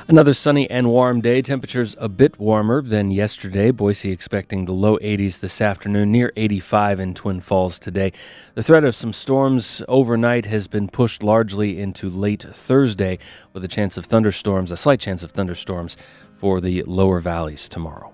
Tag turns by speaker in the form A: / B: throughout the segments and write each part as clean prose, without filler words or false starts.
A: Another sunny and warm day. Temperatures a bit warmer than yesterday. Boise expecting the low 80s this afternoon, near 85 in Twin Falls today. The threat of some storms overnight has been pushed largely into late Thursday, with a slight chance of thunderstorms for the lower valleys tomorrow.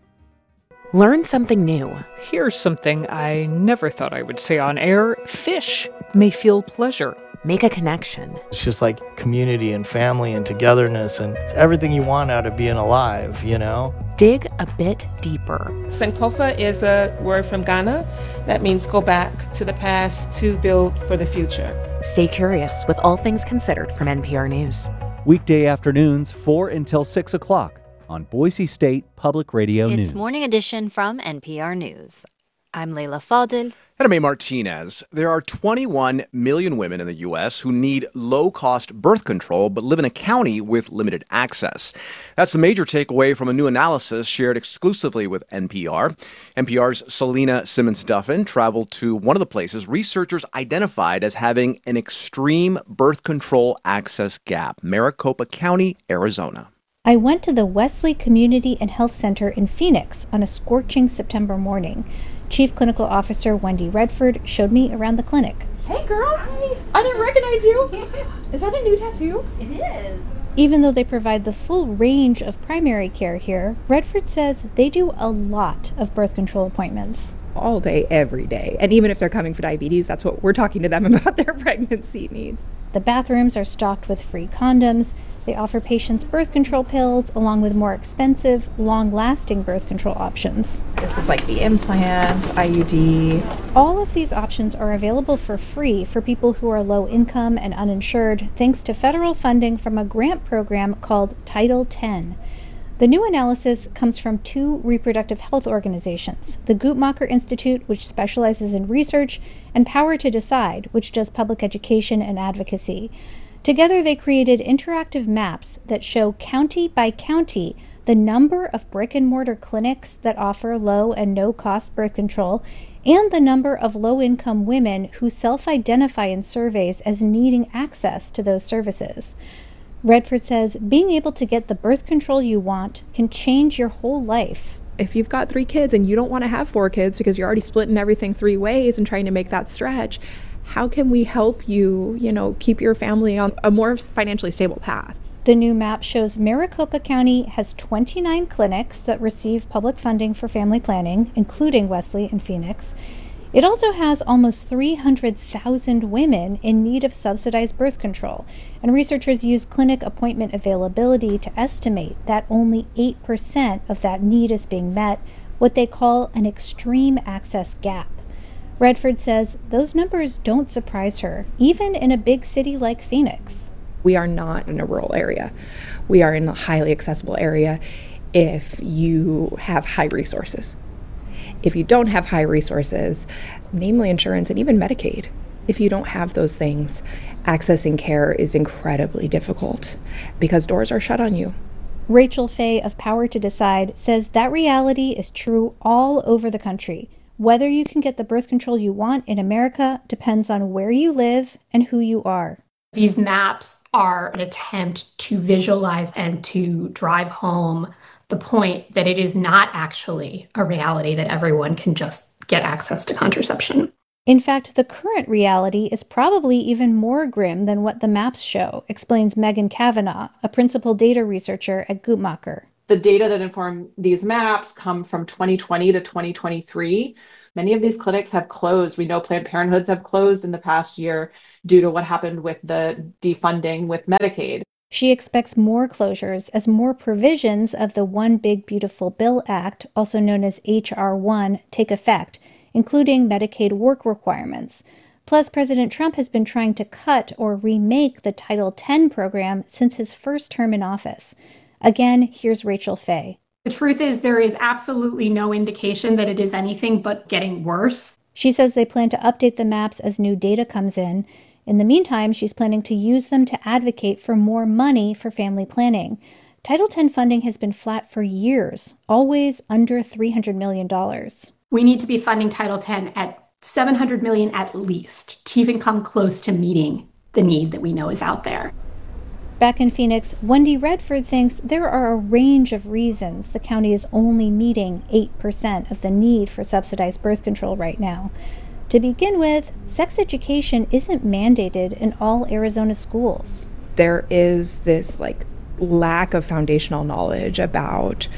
B: Learn something new.
C: Here's something I never thought I would say on air. Fish may feel pleasure.
B: Make a connection.
D: It's just like community and family and togetherness, and it's everything you want out of being alive, you know?
B: Dig a bit deeper.
E: Sankofa is a word from Ghana that means go back to the past to build for the future.
B: Stay curious with All Things Considered from NPR News.
F: Weekday afternoons, 4 until 6 o'clock on Boise State Public Radio News.
G: It's Morning Edition from NPR News. I'm Leila Fadel.
H: And I'm A. Martinez. There are 21 million women in the U.S. who need low-cost birth control but live in a county with limited access. That's the major takeaway from a new analysis shared exclusively with NPR. NPR's Selena Simmons-Duffin traveled to one of the places researchers identified as having an extreme birth control access gap, Maricopa County, Arizona.
I: I went to the Wesley Community and Health Center in Phoenix on a scorching September morning. Chief Clinical Officer Wendy Redford showed me around the clinic.
J: Hey girl, hi. I didn't recognize you. Is that a new tattoo?
K: It is.
I: Even though they provide the full range of primary care here, Redford says they do a lot of birth control appointments.
J: All day, every day. And even if they're coming for diabetes, that's what we're talking to them about their pregnancy needs.
I: The bathrooms are stocked with free condoms. They offer patients birth control pills along with more expensive, long-lasting birth control options.
J: This is like the implant, IUD.
I: All of these options are available for free for people who are low income and uninsured, thanks to federal funding from a grant program called Title X. The new analysis comes from two reproductive health organizations, the Guttmacher Institute, which specializes in research, and Power to Decide, which does public education and advocacy. Together, they created interactive maps that show county by county the number of brick-and-mortar clinics that offer low and no-cost birth control and the number of low-income women who self-identify in surveys as needing access to those services. Redford says being able to get the birth control you want can change your whole life.
J: If you've got 3 kids and you don't want to have 4 kids because you're already splitting everything 3 ways and trying to make that stretch, how can we help you, keep your family on a more financially stable path?
I: The new map shows Maricopa County has 29 clinics that receive public funding for family planning, including Wesley and Phoenix. It also has almost 300,000 women in need of subsidized birth control, and researchers use clinic appointment availability to estimate that only 8% of that need is being met, what they call an extreme access gap. Redford says those numbers don't surprise her, even in a big city like Phoenix.
J: We are not in a rural area. We are in a highly accessible area if you have high resources. If you don't have high resources, namely insurance and even Medicaid, if you don't have those things, accessing care is incredibly difficult because doors are shut on you.
I: Rachel Fay of Power to Decide says that reality is true all over the country. Whether you can get the birth control you want in America depends on where you live and who you are.
K: These maps are an attempt to visualize and to drive home the point that it is not actually a reality that everyone can just get access to contraception.
I: In fact, the current reality is probably even more grim than what the maps show, explains Megan Kavanaugh, a principal data researcher at Guttmacher.
L: The data that inform these maps come from 2020 to 2023. Many of these clinics have closed. We know Planned Parenthoods have closed in the past year due to what happened with the defunding with Medicaid.
I: She expects more closures as more provisions of the One Big Beautiful Bill Act, also known as H.R. 1, take effect, including Medicaid work requirements. Plus, President Trump has been trying to cut or remake the Title X program since his first term in office. Again, here's Rachel Fay.
K: The truth is there is absolutely no indication that it is anything but getting worse.
I: She says they plan to update the maps as new data comes in. In the meantime, she's planning to use them to advocate for more money for family planning. Title X funding has been flat for years, always under $300 million.
K: We need to be funding Title X at $700 million at least to even come close to meeting the need that we know is out there.
I: Back in Phoenix, Wendy Redford thinks there are a range of reasons the county is only meeting 8% of the need for subsidized birth control right now. To begin with, sex education isn't mandated in all Arizona schools.
J: There is this lack of foundational knowledge about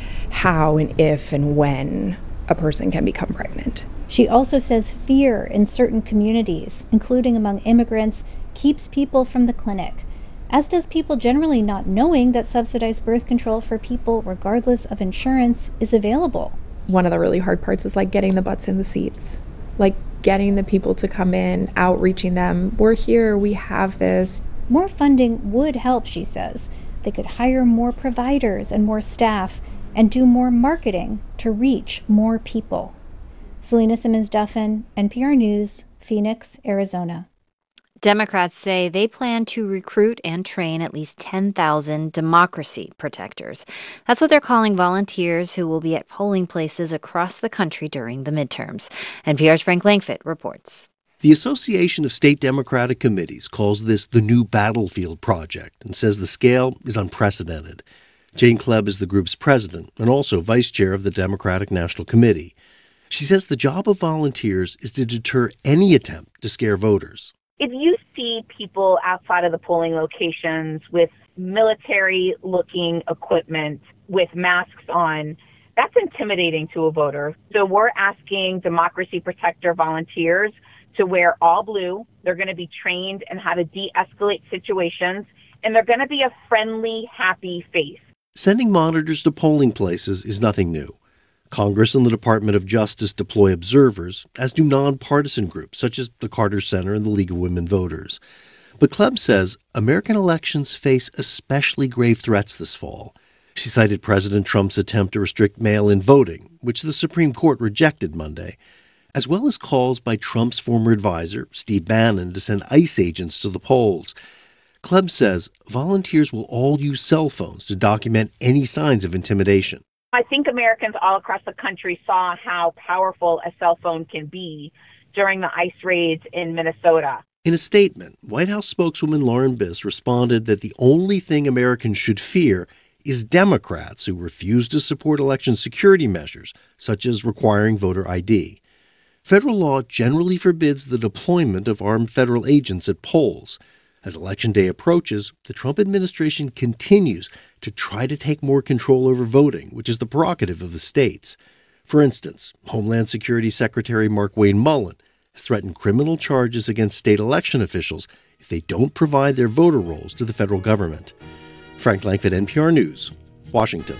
J: how and if and when a person can become pregnant.
I: She also says fear in certain communities, including among immigrants, keeps people from the clinic, as does people generally not knowing that subsidized birth control for people, regardless of insurance, is available.
J: One of the really hard parts is getting the butts in the seats, getting the people to come in, outreaching them. We're here, we have this.
I: More funding would help, she says. They could hire more providers and more staff and do more marketing to reach more people. Selena Simmons-Duffin, NPR News, Phoenix, Arizona.
G: Democrats say they plan to recruit and train at least 10,000 democracy protectors. That's what they're calling volunteers who will be at polling places across the country during the midterms. NPR's Frank Langfitt reports.
M: The Association of State Democratic Committees calls this the new battlefield project and says the scale is unprecedented. Jane Klebb is the group's president and also vice chair of the Democratic National Committee. She says the job of volunteers is to deter any attempt to scare voters.
N: If you see people outside of the polling locations with military-looking equipment, with masks on, that's intimidating to a voter. So we're asking Democracy Protector volunteers to wear all blue. They're going to be trained in how to de-escalate situations, and they're going to be a friendly, happy face.
M: Sending monitors to polling places is nothing new. Congress and the Department of Justice deploy observers, as do nonpartisan groups such as the Carter Center and the League of Women Voters. But Klebb says American elections face especially grave threats this fall. She cited President Trump's attempt to restrict mail-in voting, which the Supreme Court rejected Monday, as well as calls by Trump's former advisor, Steve Bannon, to send ICE agents to the polls. Klebb says volunteers will all use cell phones to document any signs of intimidation.
N: I think Americans all across the country saw how powerful a cell phone can be during the ICE raids in Minnesota.
M: In a statement, White House spokeswoman Lauren Biss responded that the only thing Americans should fear is Democrats who refuse to support election security measures, such as requiring voter ID. Federal law generally forbids the deployment of armed federal agents at polls. As Election Day approaches, the Trump administration continues to try to take more control over voting, which is the prerogative of the states. For instance, Homeland Security Secretary Markwayne Mullin has threatened criminal charges against state election officials if they don't provide their voter rolls to the federal government. Frank Langfitt, NPR News, Washington.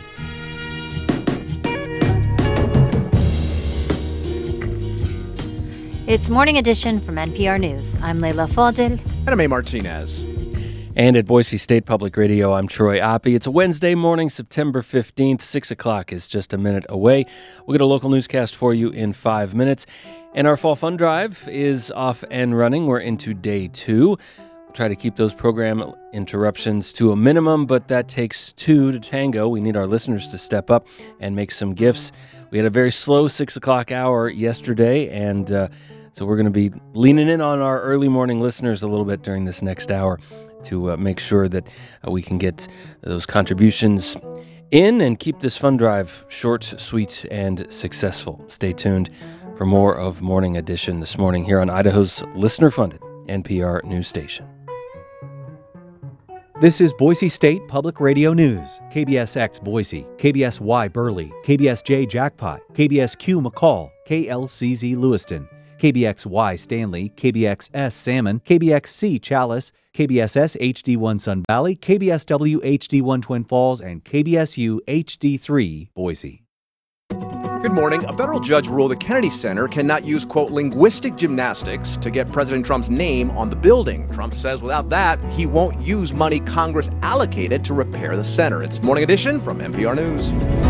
G: It's Morning Edition from NPR News. I'm Leila Fadel.
H: And I'm A. Martinez.
A: And at Boise State Public Radio, I'm Troy Oppie. It's a Wednesday morning, September 15th. 6 o'clock is just a minute away. We'll get a local newscast for you in 5 minutes. And our Fall Fund Drive is off and running. We're into day 2. We'll try to keep those program interruptions to a minimum, but that takes two to tango. We need our listeners to step up and make some gifts. We had a very slow 6 o'clock hour yesterday, and so we're going to be leaning in on our early morning listeners a little bit during this next hour to make sure that we can get those contributions in and keep this fund drive short, sweet, and successful. Stay tuned for more of Morning Edition this morning here on Idaho's listener-funded NPR news station.
F: This is Boise State Public Radio News. KBSX Boise, KBSY Burley, KBSJ Jackpot, KBSQ McCall, KLCZ Lewiston, KBXY Stanley, KBXS Salmon, KBXC Chalice, KBSS HD1 Sun Valley, KBSW HD1 Twin Falls, and KBSU HD3 Boise.
H: Good morning. A federal judge ruled the Kennedy Center cannot use, quote, linguistic gymnastics to get President Trump's name on the building. Trump says without that, he won't use money Congress allocated to repair the center. It's Morning Edition from NPR News.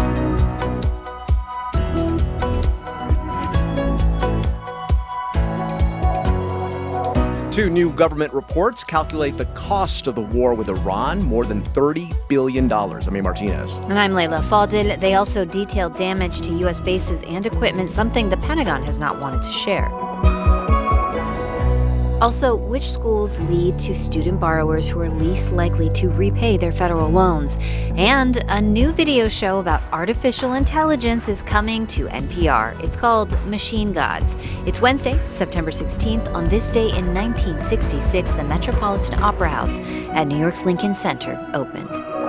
H: Two new government reports calculate the cost of the war with Iran, more than $30 billion. I'm A. Martinez.
G: And I'm Leila Fadel. They also detailed damage to U.S. bases and equipment, something the Pentagon has not wanted to share. Also, which schools lead to student borrowers who are least likely to repay their federal loans? And a new video show about artificial intelligence is coming to NPR. It's called Machine Gods. It's Wednesday, September 16th. On this day in 1966, the Metropolitan Opera House at New York's Lincoln Center opened.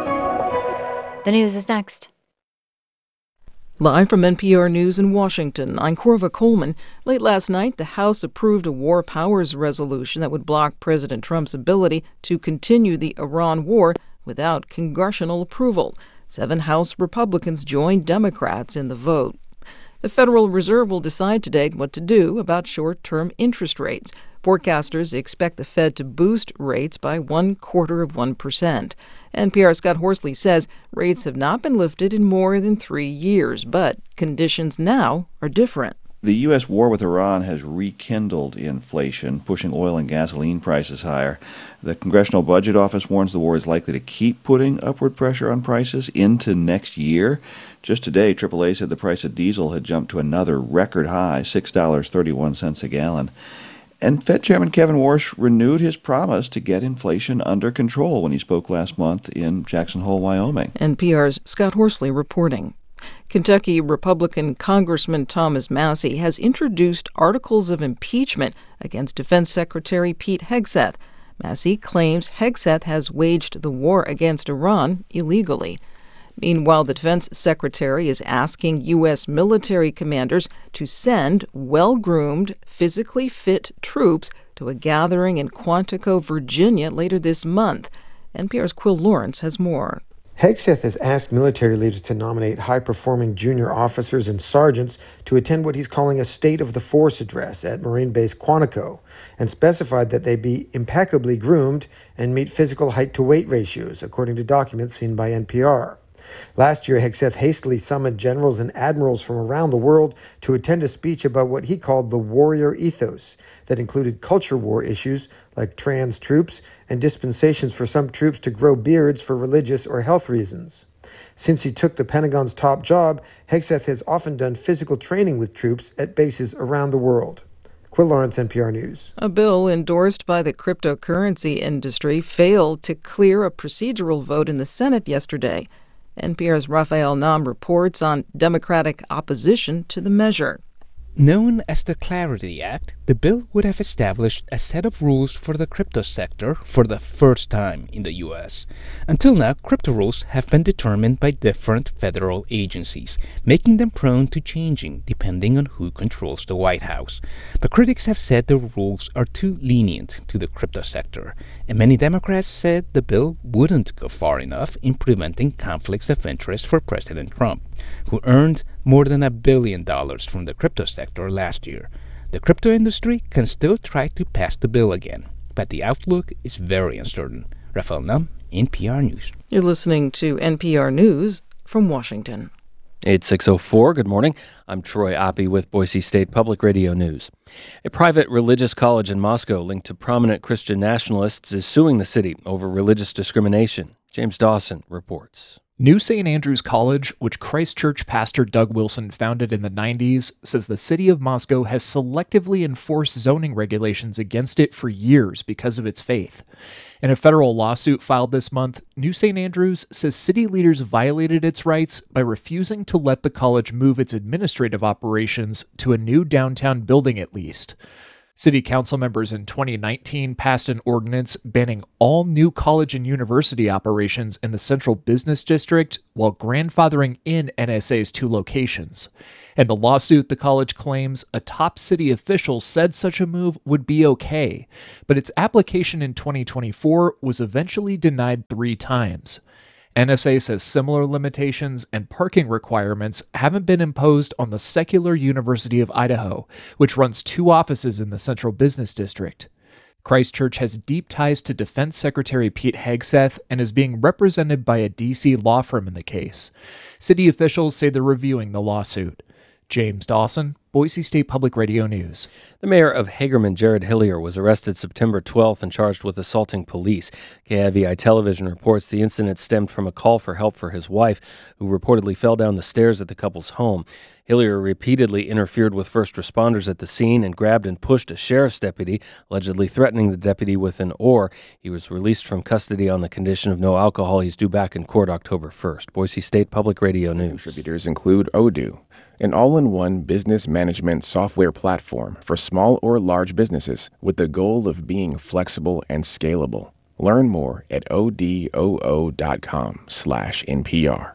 G: The news is next.
O: Live from NPR News in Washington, I'm Corva Coleman. Late last night, the House approved a war powers resolution that would block President Trump's ability to continue the Iran war without congressional approval. 7 House Republicans joined Democrats in the vote. The Federal Reserve will decide today what to do about short-term interest rates. Forecasters expect the Fed to boost rates by 0.25%. NPR's Scott Horsley says rates have not been lifted in more than 3 years, but conditions now are different.
P: The U.S. war with Iran has rekindled inflation, pushing oil and gasoline prices higher. The Congressional Budget Office warns the war is likely to keep putting upward pressure on prices into next year. Just today, AAA said the price of diesel had jumped to another record high, $6.31 a gallon. And Fed Chairman Kevin Warsh renewed his promise to get inflation under control when he spoke last month in Jackson Hole, Wyoming.
O: NPR's Scott Horsley reporting. Kentucky Republican Congressman Thomas Massie has introduced articles of impeachment against Defense Secretary Pete Hegseth. Massie claims Hegseth has waged the war against Iran illegally. Meanwhile, the defense secretary is asking U.S. military commanders to send well-groomed, physically fit troops to a gathering in Quantico, Virginia later this month. NPR's Quill Lawrence has more.
Q: Hegseth has asked military leaders to nominate high-performing junior officers and sergeants to attend what he's calling a State of the Force address at Marine Base Quantico, and specified that they be impeccably groomed and meet physical height-to-weight ratios, according to documents seen by NPR. Last year, Hegseth hastily summoned generals and admirals from around the world to attend a speech about what he called the warrior ethos that included culture war issues like trans troops and dispensations for some troops to grow beards for religious or health reasons. Since he took the Pentagon's top job, Hegseth has often done physical training with troops at bases around the world. Quill Lawrence, NPR News.
O: A bill endorsed by the cryptocurrency industry failed to clear a procedural vote in the Senate yesterday. NPR's Raphael Nam reports on Democratic opposition to the measure.
R: Known as the Clarity Act, the bill would have established a set of rules for the crypto sector for the first time in the U.S. Until now, crypto rules have been determined by different federal agencies, making them prone to changing depending on who controls the White House. But critics have said the rules are too lenient to the crypto sector, and many Democrats said the bill wouldn't go far enough in preventing conflicts of interest for President Trump, who earned more than $1 billion from the crypto sector last year. The crypto industry can still try to pass the bill again, but the outlook is very uncertain. Raphael Nam, NPR News.
O: You're listening to NPR News from Washington.
A: It's 6:04. Good morning. I'm Troy Oppie with Boise State Public Radio News. A private religious college in Moscow linked to prominent Christian nationalists is suing the city over religious discrimination. James Dawson reports.
S: New St. Andrews College, which Christ Church pastor Doug Wilson founded in the 90s, says the city of Moscow has selectively enforced zoning regulations against it for years because of its faith. In a federal lawsuit filed this month, New St. Andrews says city leaders violated its rights by refusing to let the college move its administrative operations to a new downtown building at least. City council members in 2019 passed an ordinance banning all new college and university operations in the Central Business District while grandfathering in NSA's 2 locations. In the lawsuit, the college claims a top city official said such a move would be okay, but its application in 2024 was eventually denied 3 times. NSA says similar limitations and parking requirements haven't been imposed on the secular University of Idaho, which runs 2 offices in the Central Business District. Christ Church has deep ties to Defense Secretary Pete Hegseth and is being represented by a D.C. law firm in the case. City officials say they're reviewing the lawsuit. James Dawson, Boise State Public Radio News.
A: The mayor of Hagerman, Jared Hillier, was arrested September 12th and charged with assaulting police. KIVI television reports the incident stemmed from a call for help for his wife, who reportedly fell down the stairs at the couple's home. Hillier repeatedly interfered with first responders at the scene and grabbed and pushed a sheriff's deputy, allegedly threatening the deputy with an oar. He was released from custody on the condition of no alcohol. He's due back in court October 1st. Boise State Public Radio News.
T: Contributors include Odoo, an all-in-one business management software platform for small or large businesses with the goal of being flexible and scalable. Learn more at odoo.com/NPR.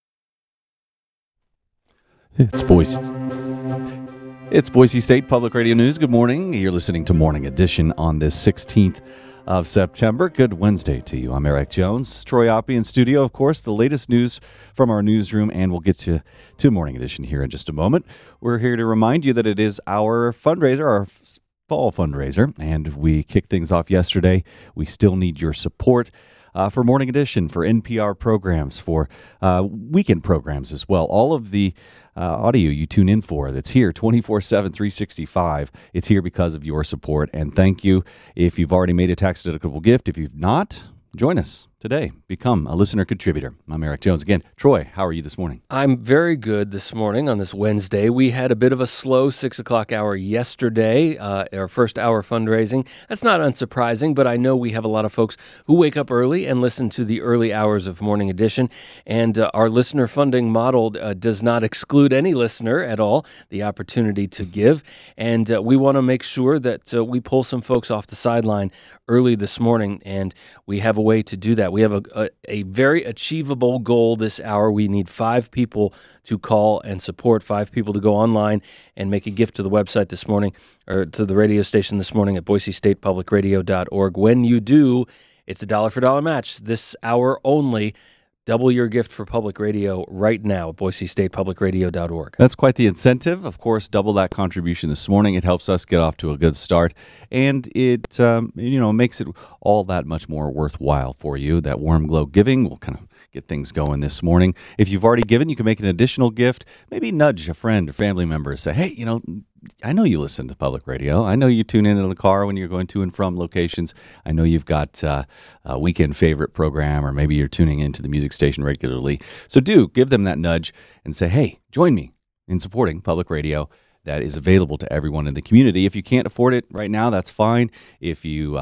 F: It's Boise State Public Radio News. Good morning. You're listening to Morning Edition on this 16th of September. Good Wednesday to you. I'm Eric Jones. Troy Oppie in studio, of course, the latest news from our newsroom, and we'll get to Morning Edition here in just a moment. We're here to remind you that it is our fundraiser, our fall fundraiser, and we kicked things off yesterday. We still need your support for Morning Edition, for NPR programs, for weekend programs as well. All of the audio you tune in for that's here 24/7, 365. It's here because of your support, and thank you if you've already made a tax-deductible gift. If you've not, join us today. Become a listener contributor. I'm Eric Jones. Again, Troy, how are you this morning?
A: I'm very good this morning on this Wednesday. We had a bit of a slow 6 o'clock hour yesterday, our first hour fundraising. That's not unsurprising, but I know we have a lot of folks who wake up early and listen to the early hours of Morning Edition, and our listener funding model does not exclude any listener at all the opportunity to give, and we want to make sure that we pull some folks off the sideline early this morning, and we have a way to do that. We have a very achievable goal this hour. We need 5 people to call and support, 5 people to go online and make a gift to the website this morning, or to the radio station this morning at boisestatepublicradio.org. When you do, it's a $1 for $1 match this hour only. Double your gift for public radio right now at boisestatepublicradio.org.
F: That's quite the incentive. Of course, double that contribution this morning. It helps us get off to a good start, and it makes it all that much more worthwhile for you. That warm glow giving will kind of get things going this morning. If you've already given, you can make an additional gift. Maybe nudge a friend or family member and say, hey, I know you listen to public radio. I know you tune in the car when you're going to and from locations. I know you've got a weekend favorite program, or maybe you're tuning into the music station regularly. So do give them that nudge and say, hey, join me in supporting public radio that is available to everyone in the community. If you can't afford it right now, that's fine. If you,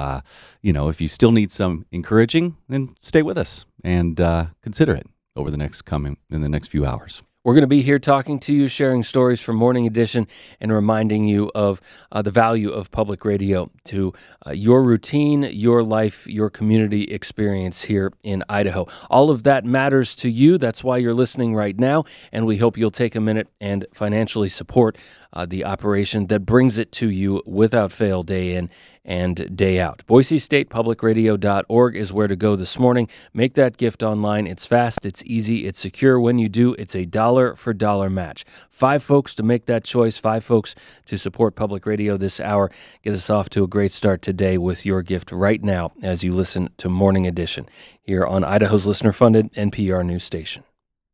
F: if you still need some encouraging, then stay with us and consider it in the next few hours.
A: We're going to be here talking to you, sharing stories from Morning Edition, and reminding you of the value of public radio to your routine, your life, your community experience here in Idaho. All of that matters to you. That's why you're listening right now, and we hope you'll take a minute and financially support the operation that brings it to you without fail, day in and day out. BoiseStatePublicRadio.org is where to go this morning. Make that gift online. It's fast, it's easy, it's secure. When you do, it's a $1 for $1 match. 5 folks to make that choice, 5 folks to support public radio this hour. Get us off to a great start today with your gift right now as you listen to Morning Edition here on Idaho's listener-funded NPR news station.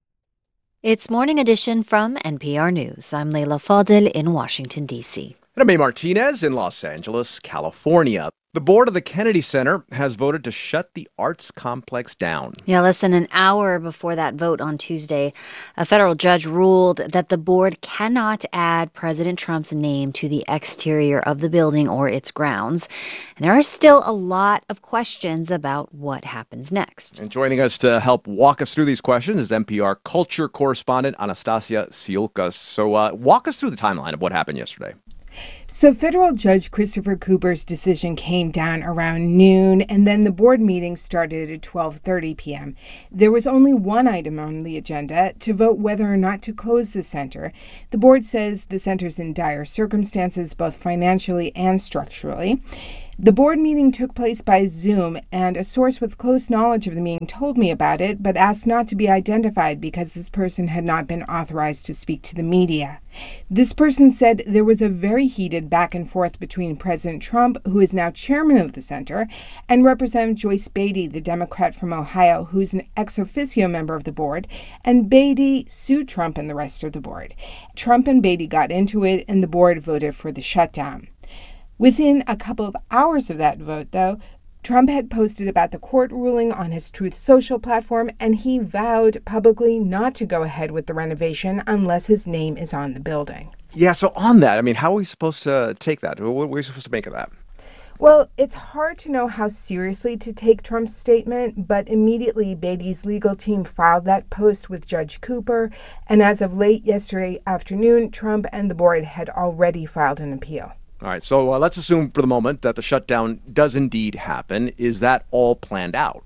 G: It's Morning Edition from NPR News. I'm Leila Fadel in Washington, D.C.
H: And I'm May Martinez in Los Angeles, California. The board of the Kennedy Center has voted to shut the arts complex down.
G: Yeah, less than an hour before that vote on Tuesday, a federal judge ruled that the board cannot add President Trump's name to the exterior of the building or its grounds. And there are still a lot of questions about what happens next.
H: And joining us to help walk us through these questions is NPR culture correspondent Anastasia Siulkas. So walk us through the timeline of what happened yesterday.
U: So federal judge Christopher Cooper's decision came down around noon, and then the board meeting started at 12:30 p.m. There was only one item on the agenda, to vote whether or not to close the center. The board says the center's in dire circumstances, both financially and structurally. The board meeting took place by Zoom, and a source with close knowledge of the meeting told me about it, but asked not to be identified because this person had not been authorized to speak to the media. This person said there was a very heated back and forth between President Trump, who is now chairman of the center, and Representative Joyce Beatty, the Democrat from Ohio, who's an ex officio member of the board, and Beatty sued Trump and the rest of the board. Trump and Beatty got into it, and the board voted for the shutdown. Within a couple of hours of that vote, though, Trump had posted about the court ruling on his Truth Social platform, and he vowed publicly not to go ahead with the renovation unless his name is on the building.
H: Yeah, so on that, I mean, how are we supposed to take that? What are we supposed to make of that?
U: Well, it's hard to know how seriously to take Trump's statement, but immediately Beatty's legal team filed that post with Judge Cooper, and as of late yesterday afternoon, Trump and the board had already filed an appeal.
H: All right, so let's assume for the moment that the shutdown does indeed happen. Is that all planned out?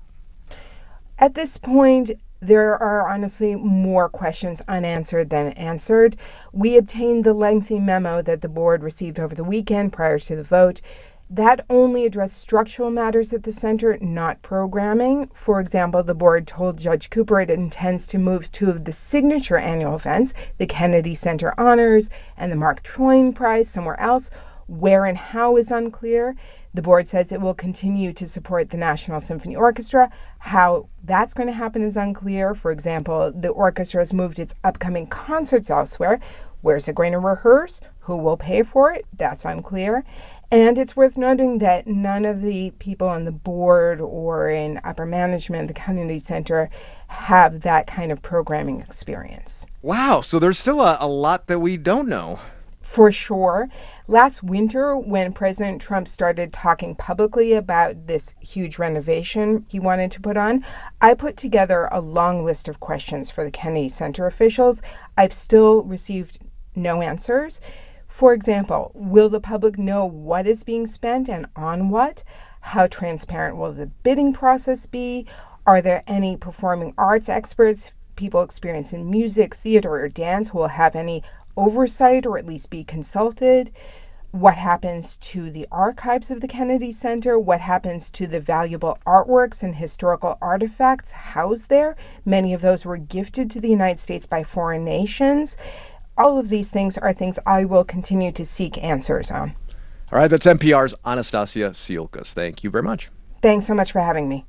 U: At this point, there are honestly more questions unanswered than answered. We obtained the lengthy memo that the board received over the weekend prior to the vote. That only addressed structural matters at the center, not programming. For example, the board told Judge Cooper it intends to move two of the signature annual events, the Kennedy Center Honors and the Mark Twain Prize, somewhere else. Where and how is unclear. The board says it will continue to support the National Symphony Orchestra. How that's going to happen is unclear. For example, the orchestra has moved its upcoming concerts elsewhere. Where's it going to rehearse? Who will pay for it? That's unclear. And it's worth noting that none of the people on the board or in upper management at the Kennedy Center have that kind of programming experience.
H: Wow, so there's still a lot that we don't know.
U: For sure. Last winter, when President Trump started talking publicly about this huge renovation he wanted to put on, I put together a long list of questions for the Kennedy Center officials. I've still received no answers. For example, will the public know what is being spent and on what? How transparent will the bidding process be? Are there any performing arts experts, people experienced in music, theater, or dance who will have any oversight or at least be consulted? What happens to the archives of the Kennedy Center? What happens to the valuable artworks and historical artifacts housed there? Many of those were gifted to the United States by foreign nations. All of these things are things I will continue to seek answers on.
H: All right, that's NPR's Anastasia Siolkas. Thank you very much.
U: Thanks so much for having me.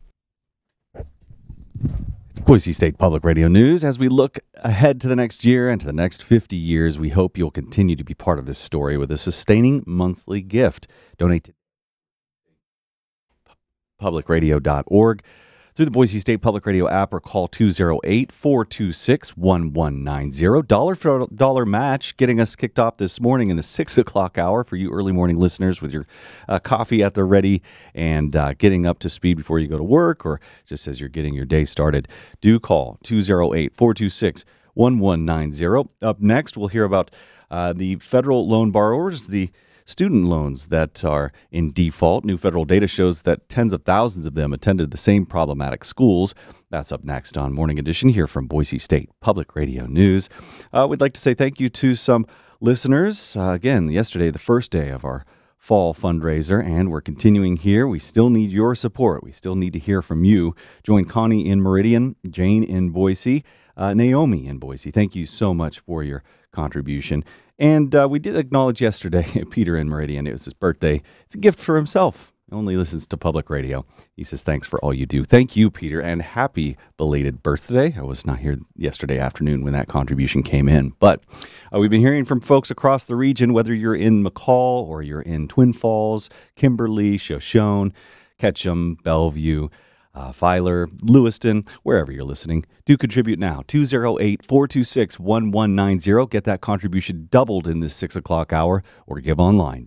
F: It's Boise State Public Radio News. As we look ahead to the next year and to the next 50 years, we hope you'll continue to be part of this story with a sustaining monthly gift. Donate to publicradio.org through the Boise State Public Radio app or call 208-426-1190. Dollar for dollar match getting us kicked off this morning in the 6 o'clock hour for you early morning listeners with your coffee at the ready and getting up to speed before you go to work or just as you're getting your day started. Do call 208-426-1190. Up next, we'll hear about the federal loan borrowers, the student loans that are in default. New federal data shows that tens of thousands of them attended the same problematic schools. That's up next on Morning Edition here from Boise State Public Radio News. We'd like to say thank you to some listeners. Again, yesterday, the first day of our fall fundraiser, and we're continuing here. We still need your support. We still need to hear from you. Join Connie in Meridian, Jane in Boise, Naomi in Boise. Thank you so much for your contribution. And we did acknowledge yesterday Peter in Meridian. It was his birthday. It's a gift for himself. He only listens to public radio. He says, thanks for all you do. Thank you, Peter, and happy belated birthday. I was not here yesterday afternoon when that contribution came in. But we've been hearing from folks across the region, whether you're in McCall or you're in Twin Falls, Kimberly, Shoshone, Ketchum, Bellevue, Filer, Lewiston, wherever you're listening. Do contribute now. 208-426-1190. Get that contribution doubled in this 6 o'clock hour or give online.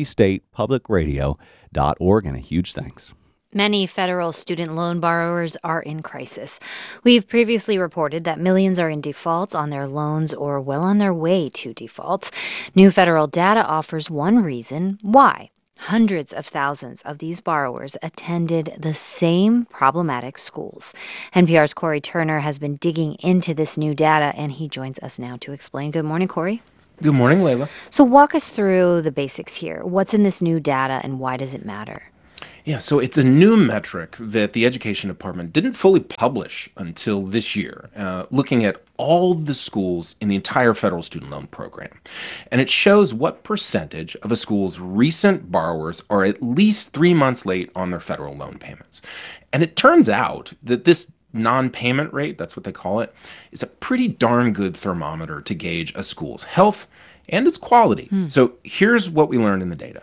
F: BoiseStatePublicRadio.org, and a huge thanks.
G: Many federal student loan borrowers are in crisis. We've previously reported that millions are in default on their loans or well on their way to default. New federal data offers one reason why. Hundreds of thousands of these borrowers attended the same problematic schools. NPR's Corey Turner has been digging into this new data, and he joins us now to explain. Good morning, Corey.
A: Good morning, Layla.
G: So walk us through the basics here. What's in this new data, and why does it matter?
C: Yeah, so it's a new metric that the Education Department didn't fully publish until this year, looking at all the schools in the entire federal student loan program. And it shows what percentage of a school's recent borrowers are at least 3 months late on their federal loan payments. And it turns out that this non-payment rate, that's what they call it, is a pretty darn good thermometer to gauge a school's health and its quality. So here's what we learned in the data.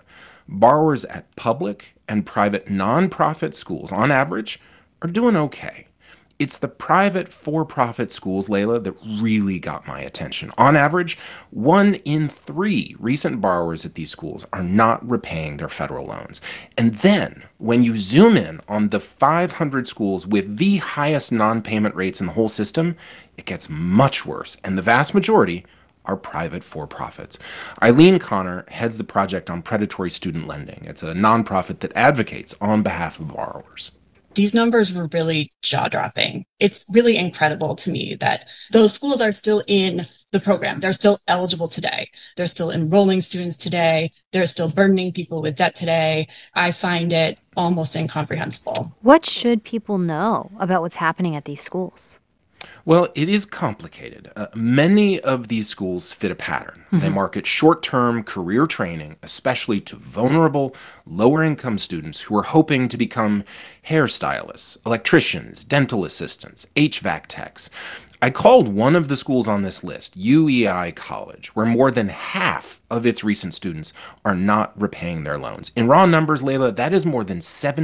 C: borrowers at public and private nonprofit schools, on average, are doing okay. It's the private for-profit schools, Layla, that really got my attention. On average, 1 in 3 recent borrowers at these schools are not repaying their federal loans. And then, when you zoom in on the 500 schools with the highest non-payment rates in the whole system, it gets much worse, and the vast majority are private for-profits. Eileen Connor heads the Project on Predatory Student Lending. It's a nonprofit that advocates on behalf of borrowers.
D: These numbers were really jaw-dropping. It's really incredible to me that those schools are still in the program. They're still eligible today. They're still enrolling students today. They're still burdening people with debt today. I find it almost incomprehensible.
G: What should people know about what's happening at these schools?
C: Well, it is complicated. Many of these schools fit a pattern. They market short-term career training, especially to vulnerable, lower-income students who are hoping to become hairstylists, electricians, dental assistants, HVAC techs. I called one of the schools on this list, UEI College, where more than half of its recent students are not repaying their loans. In raw numbers, Layla, that is more than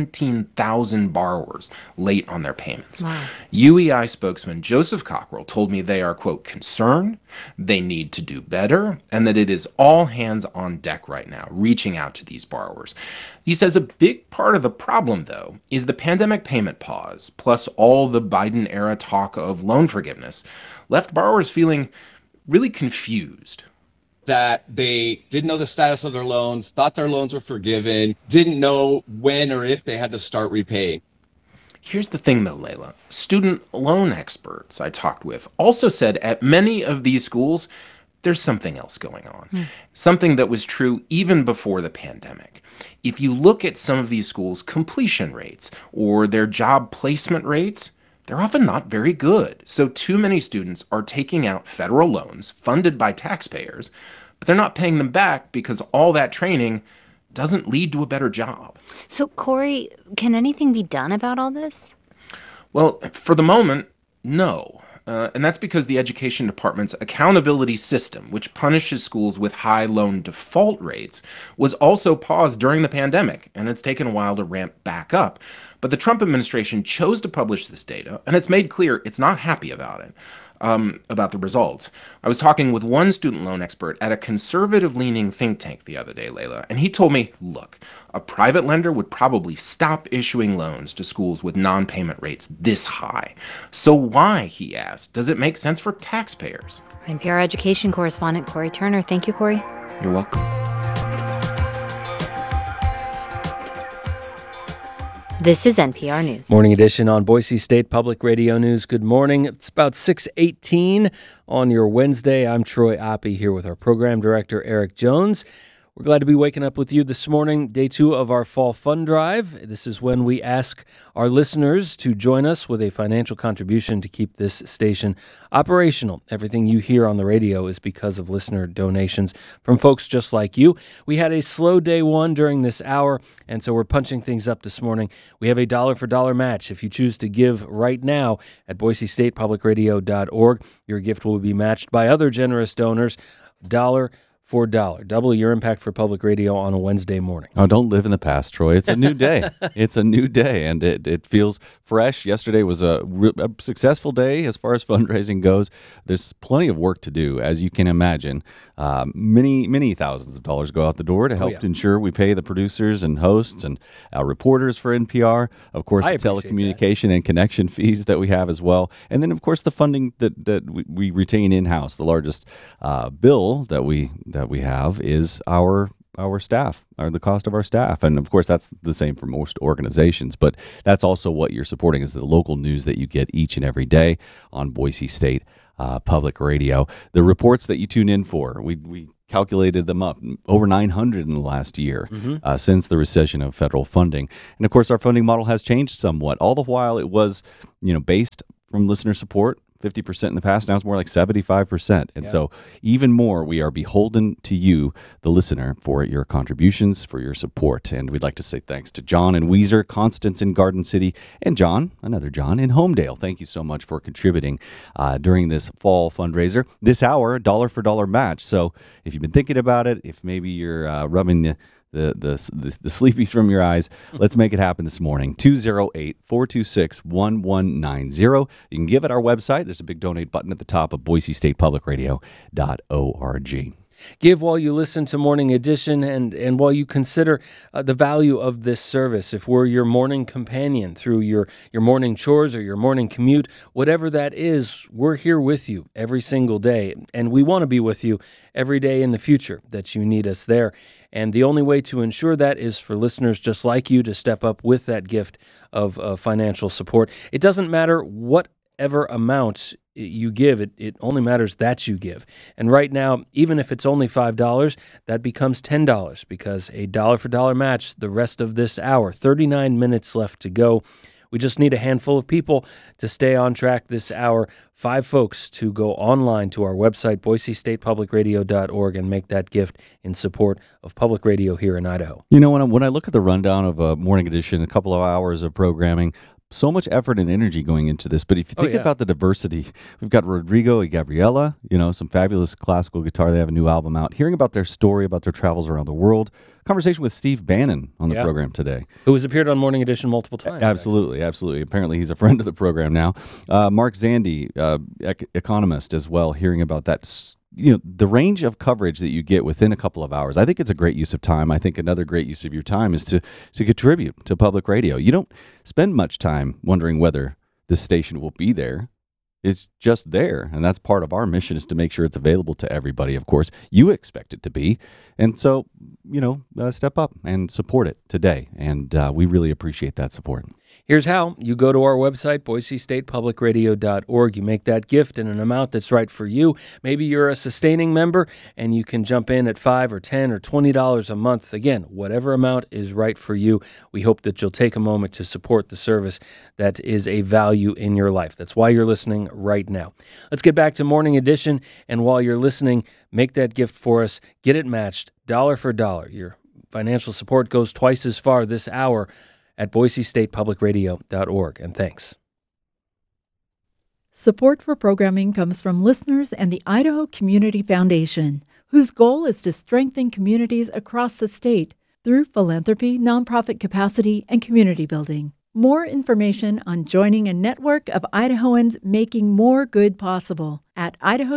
C: 17,000 borrowers late on their payments. Wow. UEI spokesman Joseph Cockrell told me they are, quote, concerned, they need to do better, and that it is all hands on deck right now, reaching out to these borrowers. He says a big part of the problem, though, is the pandemic payment pause, plus all the Biden-era talk of loan forgiveness, left borrowers feeling really confused.
V: That they didn't know the status of their loans, thought their loans were forgiven, didn't know when or if they had to start repaying.
C: Here's the thing, though, Layla. Student loan experts I talked with also said at many of these schools, there's something else going on. Something that was true even before the pandemic. If you look at some of these schools' completion rates or their job placement rates, they're often not very good. So too many students are taking out federal loans funded by taxpayers, but they're not paying them back because all that training doesn't lead to a better job.
G: So, Corey, can anything be done about all this?
C: Well, for the moment, no. And that's because the Education Department's accountability system, which punishes schools with high loan default rates, was also paused during the pandemic, and it's taken a while to ramp back up. But the Trump administration chose to publish this data, and it's made clear it's not happy about it, about the results. I was talking with one student loan expert at a conservative-leaning think tank the other day, Layla, and he told me, look, a private lender would probably stop issuing loans to schools with non-payment rates this high. So why, he asked, does it make sense for taxpayers?
G: NPR education correspondent Corey Turner. Thank you, Corey.
C: You're welcome.
G: This is NPR News.
A: Morning edition on Boise State Public Radio News. Good morning. It's about 6:18 on your Wednesday. I'm Troy Oppie here with our program director, Eric Jones. We're glad to be waking up with you this morning, day 2 of our Fall Fund Drive. This is when we ask our listeners to join us with a financial contribution to keep this station operational. Everything you hear on the radio is because of listener donations from folks just like you. We had a slow day 1 during this hour, and so we're punching things up this morning. We have a $1-for-$1 match. If you choose to give right now at BoiseStatePublicRadio.org, your gift will be matched by other generous donors. $1 for $1. Double your impact for public radio on a Wednesday morning.
W: Oh, don't live in the past, Troy. It's a new day. It's a new day, and it feels fresh. Yesterday was a successful day as far as fundraising goes. There's plenty of work to do, as you can imagine. Many thousands of dollars go out the door to help to ensure we pay the producers and hosts and our reporters for NPR. Of course, the telecommunication and connection fees that we have as well. And then, of course, the funding that we retain in-house. The largest bill that we have is our staff, or the cost of our staff. And of course, that's the same for most organizations, but that's also what you're supporting is the local news that you get each and every day on Boise State Public Radio. The reports that you tune in for, we calculated them up, over 900 in the last year since the recession of federal funding. And of course, our funding model has changed somewhat. All the while it was, based from listener support, 50% in the past. Now it's more like 75%. And so even more, we are beholden to you, the listener, for your contributions, for your support. And we'd like to say thanks to John in Weiser, Constance in Garden City, and John, another John, in Homedale. Thank you so much for contributing during this fall fundraiser. This hour, $1-for-$1 match. So if you've been thinking about it, if maybe you're rubbing the sleepy from your eyes. Let's make it happen this morning. 208-426-1190. You can give at our website. There's a big donate button at the top of boisestatepublicradio.org.
A: Give while you listen to Morning Edition and while you consider the value of this service. If we're your morning companion through your morning chores or your morning commute, whatever that is, we're here with you every single day. And we want to be with you every day in the future that you need us there. And the only way to ensure that is for listeners just like you to step up with that gift of financial support. It doesn't matter whatever amount you give, it only matters that you give. And right now, even if it's only $5, that becomes $10 because a dollar-for-dollar match the rest of this hour. 39 minutes left to go. We just need a handful of people to stay on track this hour. 5 folks to go online to our website, boisestatepublicradio.org, and make that gift in support of public radio here in Idaho.
W: You know, when I look at the rundown of a Morning Edition, a couple of hours of programming, so much effort and energy going into this. But if you think about the diversity, we've got Rodrigo and Gabriela, some fabulous classical guitar. They have a new album out. Hearing about their story, about their travels around the world. Conversation with Steve Bannon on the program today.
A: Who has appeared on Morning Edition multiple times.
W: Absolutely. Apparently he's a friend of the program now. Mark Zandi, economist as well, hearing about that. The range of coverage that you get within a couple of hours, I think it's a great use of time. I think another great use of your time is to contribute to public radio. You don't spend much time wondering whether this station will be there. It's just there, and that's part of our mission is to make sure it's available to everybody. Of course, you expect it to be, and so, step up and support it today, and we really appreciate that support.
A: Here's how. You go to our website, boisestatepublicradio.org. You make that gift in an amount that's right for you. Maybe you're a sustaining member, and you can jump in at $5 or $10 or $20 a month. Again, whatever amount is right for you. We hope that you'll take a moment to support the service that is a value in your life. That's why you're listening right now. Let's get back to Morning Edition, and while you're listening, make that gift for us. Get it matched, dollar for dollar. Your financial support goes twice as far this hour at boisestatepublicradio.org. And thanks.
B: Support for programming comes from listeners and the Idaho Community Foundation, whose goal is to strengthen communities across the state through philanthropy, nonprofit capacity, and community building. More information on joining a network of Idahoans making more good possible at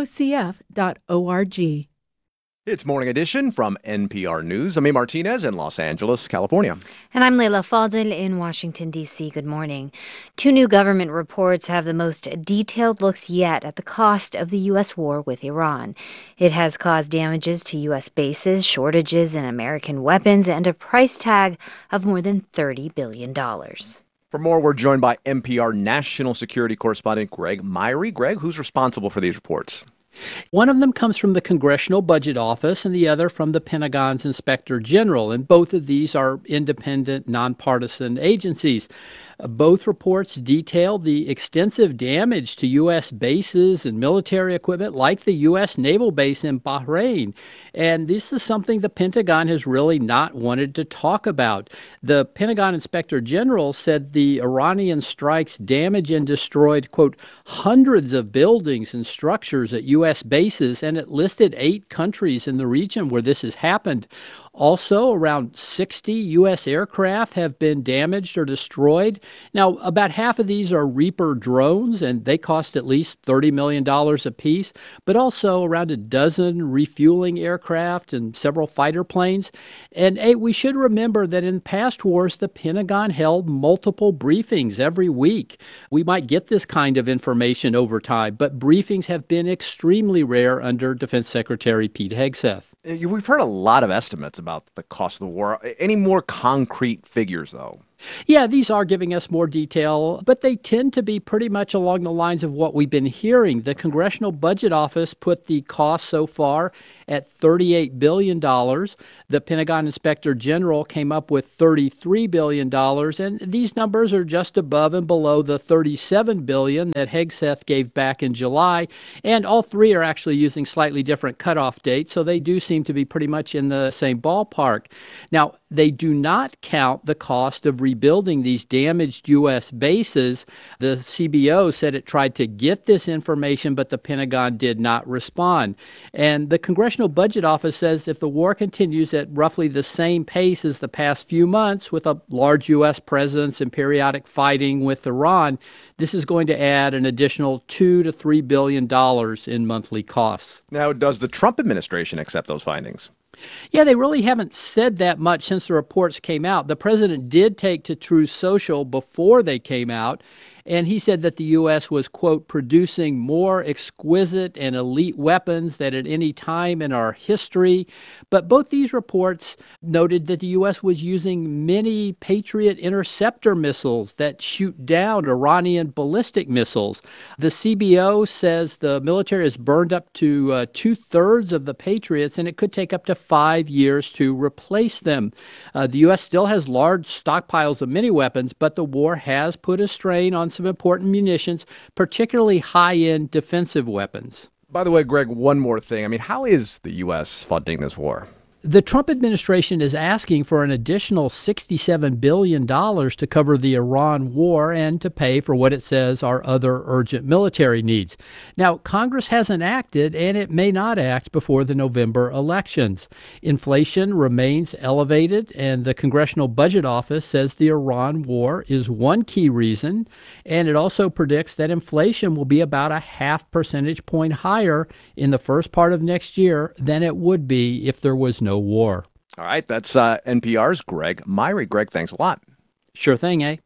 B: idahocf.org.
H: It's Morning Edition from NPR News. I'm A. Martinez in Los Angeles, California.
G: And I'm Leila Fadel in Washington, D.C. Good morning. 2 new government reports have the most detailed looks yet at the cost of the U.S. war with Iran. It has caused damages to U.S. bases, shortages in American weapons, and a price tag of more than $30 billion.
H: For more, we're joined by NPR national security correspondent Greg Myrie. Greg, who's responsible for these reports?
E: One of them comes from the Congressional Budget Office and the other from the Pentagon's Inspector General. And both of these are independent, nonpartisan agencies. Both reports detail the extensive damage to U.S. bases and military equipment like the U.S. naval base in Bahrain. And this is something the Pentagon has really not wanted to talk about. The Pentagon Inspector General said the Iranian strikes damaged and destroyed, quote, hundreds of buildings and structures at U.S. bases, and it listed 8 countries in the region where this has happened. Also, around 60 U.S. aircraft have been damaged or destroyed. Now, about half of these are Reaper drones, and they cost at least $30 million apiece, but also around a dozen refueling aircraft and several fighter planes. And we should remember that in past wars, the Pentagon held multiple briefings every week. We might get this kind of information over time, but briefings have been extremely rare under Defense Secretary Pete Hegseth.
H: We've heard a lot of estimates about the cost of the war. Any more concrete figures, though?
E: Yeah, these are giving us more detail, but they tend to be pretty much along the lines of what we've been hearing. The Congressional Budget Office put the cost so far at $38 billion. The Pentagon Inspector General came up with $33 billion, and these numbers are just above and below the $37 billion that Hegseth gave back in July, and all three are actually using slightly different cutoff dates, so they do seem to be pretty much in the same ballpark. Now, they do not count the cost of rebuilding these damaged U.S. bases. The CBO said it tried to get this information, but the Pentagon did not respond. And the Congressional Budget Office says if the war continues at roughly the same pace as the past few months, with a large U.S. presence and periodic fighting with Iran, this is going to add an additional $2 to $3 billion in monthly costs.
H: Now, does the Trump administration accept those findings?
E: Yeah, they really haven't said that much since the reports came out. The president did take to Truth Social before they came out, and he said that the U.S. was, quote, producing more exquisite and elite weapons than at any time in our history. But both these reports noted that the U.S. was using many Patriot interceptor missiles that shoot down Iranian ballistic missiles. The CBO says the military has burned up to 2/3 of the Patriots, and it could take up to 5 years to replace them. The U.S. still has large stockpiles of many weapons, but the war has put a strain on some important munitions, particularly high-end defensive weapons.
H: By the way, Greg, one more thing. I mean, how is the U.S. funding this war?
E: The Trump administration is asking for an additional $67 billion to cover the Iran war and to pay for what it says are other urgent military needs. Now, Congress hasn't acted, and it may not act before the November elections. Inflation remains elevated, and the Congressional Budget Office says the Iran war is one key reason, and it also predicts that inflation will be about a 0.5 percentage point higher in the first part of next year than it would be if there was no war.
H: All right, that's NPR's Greg Myrie. Greg, thanks a lot.
E: Sure thing, eh?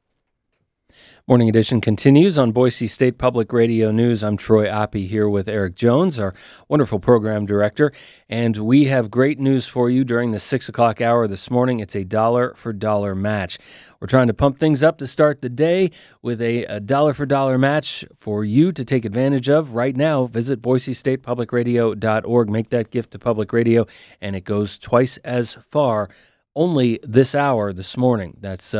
A: Morning Edition continues on Boise State Public Radio News. I'm Troy Oppie here with Eric Jones, our wonderful program director, and we have great news for you during the 6 o'clock hour this morning. It's a dollar-for-dollar match. We're trying to pump things up to start the day with a dollar-for-dollar match for you to take advantage of right now. Visit BoiseStatePublicRadio.org. Make that gift to Public Radio, and it goes twice as far only this hour this morning. That's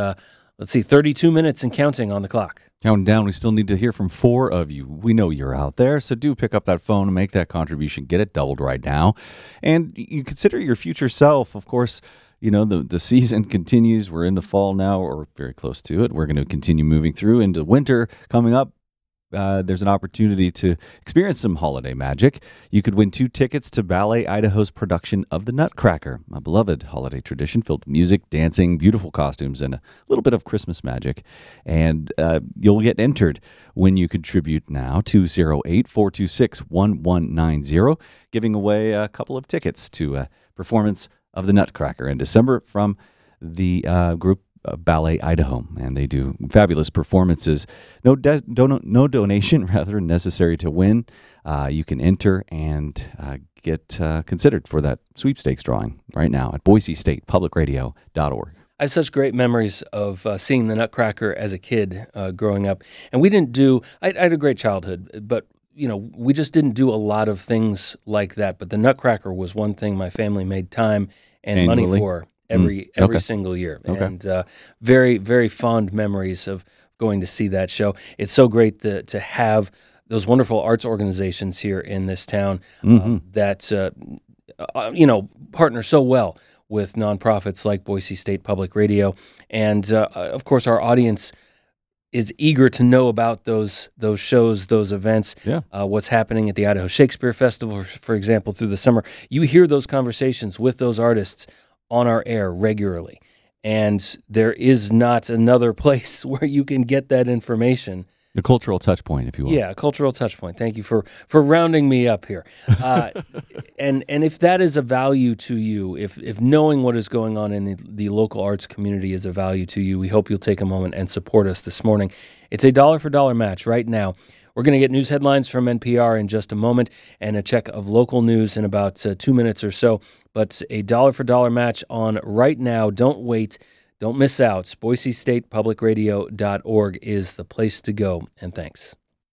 A: 32 minutes and counting on the clock.
W: Counting down, we still need to hear from 4 of you. We know you're out there, so do pick up that phone and make that contribution. Get it doubled right now. And you consider your future self. Of course, you know, the season continues. We're in the fall now, or very close to it. We're going to continue moving through into winter coming up. There's an opportunity to experience some holiday magic. You could win 2 tickets to Ballet Idaho's production of The Nutcracker, a beloved holiday tradition filled with music, dancing, beautiful costumes, and a little bit of Christmas magic. And you'll get entered when you contribute now, 208-426-1190, giving away a couple of tickets to a performance of The Nutcracker in December from the group Ballet Idaho, and they do fabulous performances. No donation rather necessary to win. You can enter and get considered for that sweepstakes drawing right now at BoiseStatePublicRadio.org.
A: I have such great memories of seeing the Nutcracker as a kid growing up, and we didn't do. I had a great childhood, but you know, we just didn't do a lot of things like that. But the Nutcracker was one thing my family made time and
W: Annually?
A: money for. Every single year.
W: Okay.
A: And very, very fond memories of going to see that show. It's so great to have those wonderful arts organizations here in this town that, partner so well with nonprofits like Boise State Public Radio. And, of course, our audience is eager to know about those shows, those events, what's happening at the Idaho Shakespeare Festival, for example, through the summer. You hear those conversations with those artists on our air regularly. And there is not another place where you can get that information.
W: The cultural touch point, if you will.
A: Yeah, a cultural touch point. Thank you for rounding me up here. And if that is a value to you, if knowing what is going on in the local arts community is a value to you, we hope you'll take a moment and support us this morning. It's a dollar-for-dollar match right now. We're going to get news headlines from NPR in just a moment and a check of local news in about 2 minutes or so. But a dollar-for-dollar match on right now. Don't wait. Don't miss out. BoiseStatePublicRadio.org is the place to go. And thanks.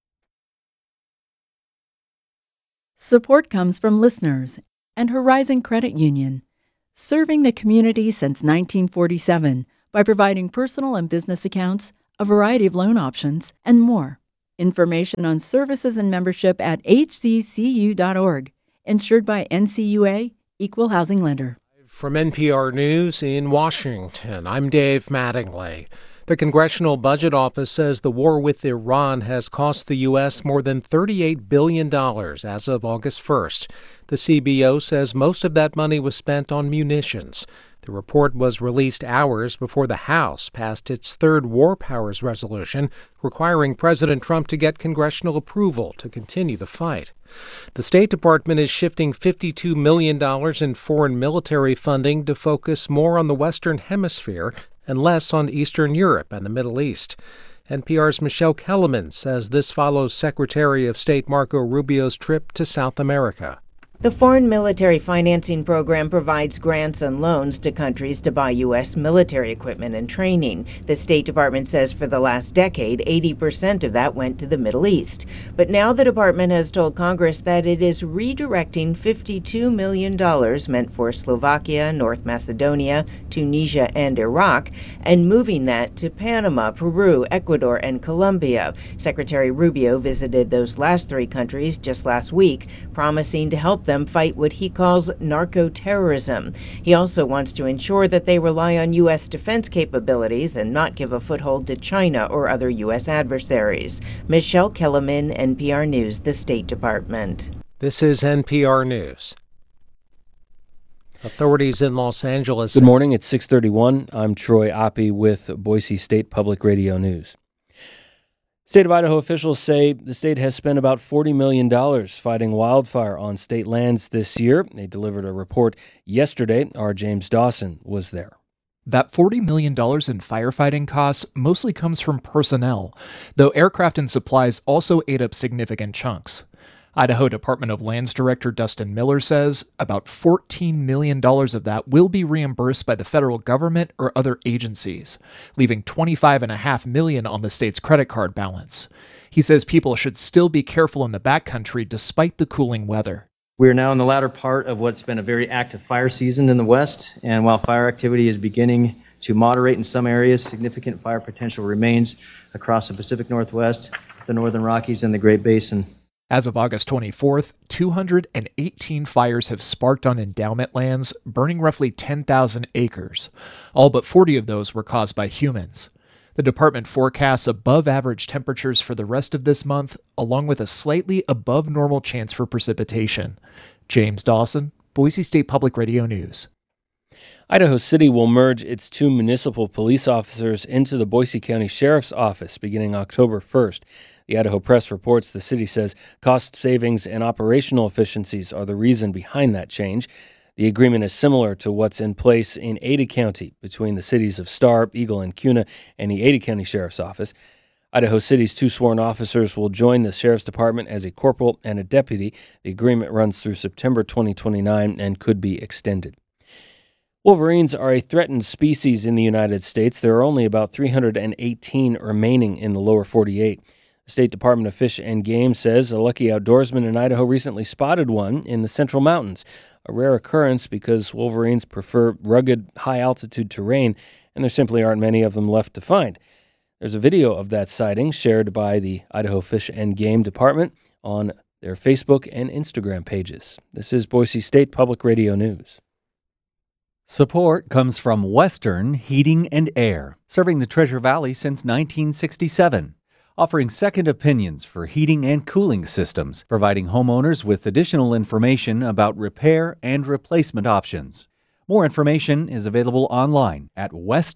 B: Support comes from listeners and Horizon Credit Union, serving the community since 1947 by providing personal and business accounts, a variety of loan options, and more. Information on services and membership at hccu.org. Insured by NCUA, Equal Housing Lender.
J: From NPR News in Washington, I'm Dave Mattingly. The Congressional Budget Office says the war with Iran has cost the U.S. more than $38 billion as of August 1st. The CBO says most of that money was spent on munitions. The report was released hours before the House passed its third War Powers resolution, requiring President Trump to get congressional approval to continue the fight. The State Department is shifting $52 million in foreign military funding to focus more on the Western Hemisphere and less on Eastern Europe and the Middle East. NPR's Michelle Kellerman says this follows Secretary of State Marco Rubio's trip to South America.
K: The Foreign Military Financing Program provides grants and loans to countries to buy U.S. military equipment and training. The State Department says for the last decade, 80% of that went to the Middle East. But now the department has told Congress that it is redirecting $52 million meant for Slovakia, North Macedonia, Tunisia, and Iraq, and moving that to Panama, Peru, Ecuador, and Colombia. Secretary Rubio visited those last three countries just last week, promising to help them fight what he calls narco-terrorism. He also wants to ensure that they rely on U.S. defense capabilities and not give a foothold to China or other U.S. adversaries. Michelle Kellerman, NPR News, the State Department.
J: This is NPR News. Authorities in Los Angeles.
A: Good morning. It's 6:31. I'm Troy Oppie with Boise State Public Radio News. State of Idaho officials say the state has spent about $40 million fighting wildfire on state lands this year. They delivered a report yesterday. Our James Dawson was there.
S: That $40 million in firefighting costs mostly comes from personnel, though aircraft and supplies also ate up significant chunks. Idaho Department of Lands Director Dustin Miller says about $14 million of that will be reimbursed by the federal government or other agencies, leaving $25.5 million on the state's credit card balance. He says people should still be careful in the backcountry despite the cooling weather.
L: We are now in the latter part of what's been a very active fire season in the West, and while fire activity is beginning to moderate in some areas, significant fire potential remains across the Pacific Northwest, the Northern Rockies, and the Great Basin.
S: As of August 24th, 218 fires have sparked on endowment lands, burning roughly 10,000 acres. All but 40 of those were caused by humans. The department forecasts above-average temperatures for the rest of this month, along with a slightly above-normal chance for precipitation. James Dawson, Boise State Public Radio News.
A: Idaho City will merge its two municipal police officers into the Boise County Sheriff's Office beginning October 1st. The Idaho Press reports the city says cost savings and operational efficiencies are the reason behind that change. The agreement is similar to what's in place in Ada County between the cities of Star, Eagle, and Kuna and the Ada County Sheriff's Office. Idaho City's two sworn officers will join the Sheriff's Department as a corporal and a deputy. The agreement runs through September 2029 and could be extended. Wolverines are a threatened species in the United States. There are only about 318 remaining in the lower 48. The State Department of Fish and Game says a lucky outdoorsman in Idaho recently spotted one in the Central Mountains, a rare occurrence because wolverines prefer rugged, high-altitude terrain, and there simply aren't many of them left to find. There's a video of that sighting shared by the Idaho Fish and Game Department on their Facebook and Instagram pages. This is Boise State Public Radio News.
F: Support comes from Western Heating and Air, serving the Treasure Valley since 1967. Offering second opinions for heating and cooling systems, providing homeowners with additional information about repair and replacement options. More information is available online at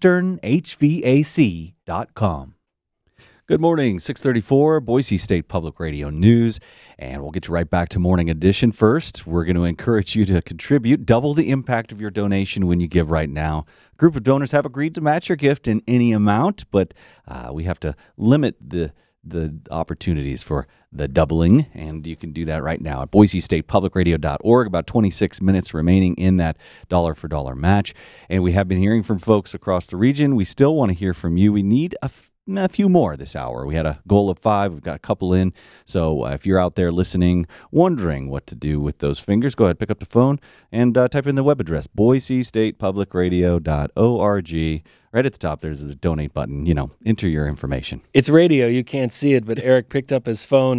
F: westernhvac.com.
W: Good morning, 634, Boise State Public Radio News, and we'll get you right back to Morning Edition. First, we're going to encourage you to contribute, double the impact of your donation when you give right now. A group of donors have agreed to match your gift in any amount, but we have to limit the opportunities for the doubling, and you can do that right now at boisestatepublicradio.org. About 26 minutes remaining in that dollar-for-dollar match, and we have been hearing from folks across the region. We still want to hear from you. We need a few more this hour. We had a goal of 5. We've got a couple in. So if you're out there listening, wondering what to do with those fingers, go ahead, pick up the phone and type in the web address, boisestatepublicradio.org. Right at the top, there's a donate button. Enter your information.
A: It's radio. You can't see it, but Eric picked up his phone